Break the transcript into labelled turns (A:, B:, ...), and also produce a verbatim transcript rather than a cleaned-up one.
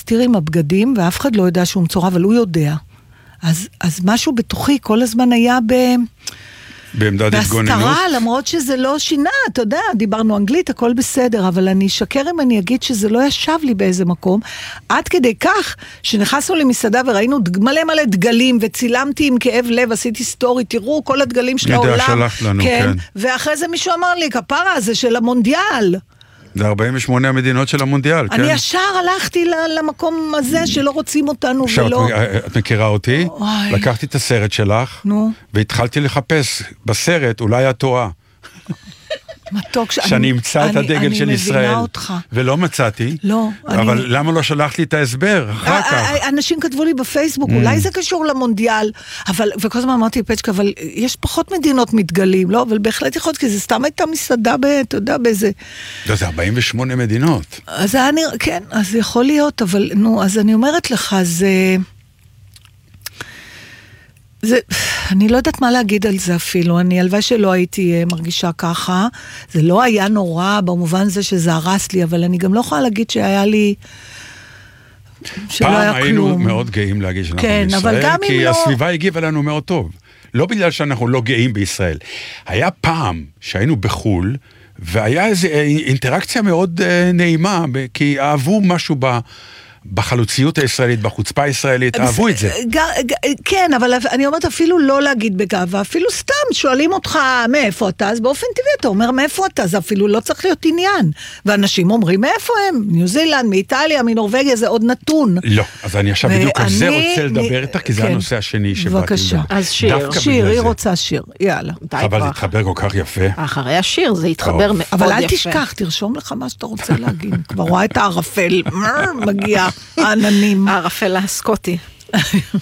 A: מסתיר עם הבגדים, ואף אחד לא יודע שהוא מצורע, אבל הוא יודע. אז, אז משהו בתוכי כל הזמן היה ב...
B: בעמדת התגוננות.
A: בהסתרה, למרות שזה לא שינה, אתה יודע, דיברנו אנגלית, הכל בסדר, אבל אני אשקר אם אני אגיד שזה לא ישב לי באיזה מקום, עד כדי כך שנכנסנו למסעדה וראינו מלא מלא דגלים, וצילמתי עם כאב לב, עשיתי סטורי, תראו כל הדגלים של העולם.
B: ידע, שלחת לנו,
A: כן.
B: כן.
A: ואחרי זה מישהו אמר לי, כפרה, זה של המונדיאל.
B: זה ארבעים ושמונה המדינות של המונדיאל, כן?
A: אני ישר הלכתי למקום הזה שלא רוצים אותנו
B: עכשיו,
A: ולא...
B: את, את מכירה אותי?
A: אוי.
B: לקחתי את הסרט שלך,
A: נו.
B: והתחלתי לחפש בסרט, אולי את טועה.
A: מתוק,
B: שאני אמצא את הדגל של ישראל.
A: אני מבינה אותך.
B: ולא מצאתי.
A: לא.
B: אבל
A: אני...
B: למה לא שלחת לי את ההסבר אחר כך?
A: אנשים כתבו לי בפייסבוק, אולי זה קשור למונדיאל, אבל, וכל הזמן אמרתי לפצ'קה, אבל יש פחות מדינות מתגלים, לא? אבל בהחלט יכול להיות, כי זה סתם הייתה מסעדה, אתה יודע, באיזה...
B: זה ארבעים ושמונה מדינות.
A: אז אני, כן, אז יכול להיות, אבל, נו, אז אני אומרת לך, זה... זה, אני לא יודעת מה להגיד על זה אפילו, אני הלוואי שלא הייתי מרגישה ככה, זה לא היה נורא במובן זה שזה הרס לי, אבל אני גם לא יכולה להגיד שהיה לי, שלא היה כלום.
B: פעם היינו מאוד גאים להגיד שאנחנו
A: כן,
B: בישראל,
A: אבל גם
B: כי
A: לא...
B: הסביבה הגיבה לנו מאוד טוב. לא בגלל שאנחנו לא גאים בישראל. היה פעם שהיינו בחול, והיה איזו אינטראקציה מאוד נעימה, כי אהבו משהו ב... בחלוציות הישראלית, בחוצפה הישראלית, אהבו את זה.
A: כן, אבל אני אומרת אפילו לא להגיד בגאווה, אפילו סתם שואלים אותך מאיפה אתה, אז באופן טבעי אתה אומר מאיפה אתה, זה אפילו לא צריך להיות עניין. ואנשים אומרים מאיפה הם, ניו זילנד, מאיטליה, מנורווגיה, זה עוד נתון.
B: לא, אז אני עכשיו בדיוק על זה רוצה לדבר איתך, כי זה הנושא השני שבאתי.
A: בבקשה.
C: אז שיר.
A: שיר, היא רוצה שיר, יאללה.
B: אבל זה התחבר כל כך יפה.
C: אחרי השיר זה התחבר מאוד יפה.
A: אבל אל תשכח, תרשום לך מה שאתה רוצה להגיד. כבר רואה את הערפל, מגיע העננים.
C: הערפל הסקוטי.